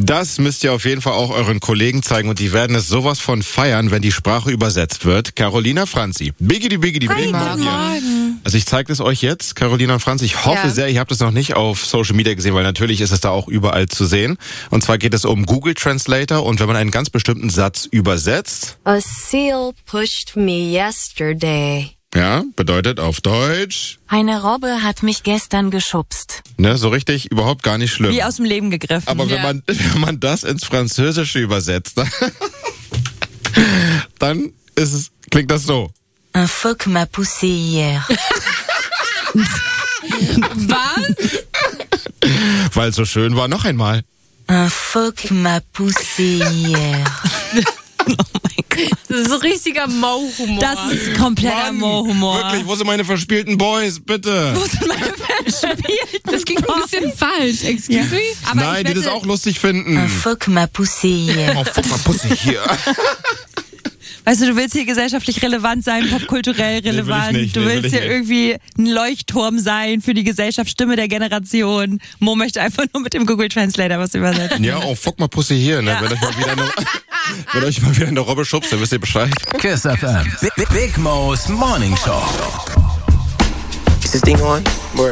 Das müsst ihr auf jeden Fall auch euren Kollegen zeigen und die werden es sowas von feiern, wenn die Sprache übersetzt wird. Carolina Franzi. Biggidi, Guten Morgen. Also ich zeige es euch jetzt, Carolina und Franzi. Ich hoffe sehr, ihr habt es noch nicht auf Social Media gesehen, weil natürlich ist es da auch überall zu sehen. Und zwar geht es um Google Translator und wenn man einen ganz bestimmten Satz übersetzt. A seal pushed me yesterday. Ja, bedeutet auf Deutsch. Eine Robbe hat mich gestern geschubst. Ne, so richtig überhaupt gar nicht schlimm. Wie aus dem Leben gegriffen. Aber wenn man das ins Französische übersetzt, dann klingt das so. Un phoque m'a poussé hier. Was? Weil es so schön war. Noch einmal. Un phoque m'a poussé hier. Oh mein Gott. Das ist so richtiger Mo-Humor. Das ist kompletter Mo-Humor. Wirklich, wo sind meine verspielten Boys, bitte? Wo sind meine verspielten Das klingt ein bisschen falsch, excuse me. Aber Nein, die das auch lustig finden. Un phoque m'a poussé hier. Oh, fuck mal Pussy hier. Weißt du, du willst hier gesellschaftlich relevant sein, popkulturell relevant. Du willst hier irgendwie ein Leuchtturm sein für die Gesellschaft, Stimme der Generation. Mo möchte einfach nur mit dem Google Translator was übersetzen. Ja, oh, fuck mal Pussy hier. Ne? Wenn euch mal wieder eine Robbe schubst, dann wisst ihr Bescheid. Kiss FM. Big Mo's Morning Show. Is this thing on? Word.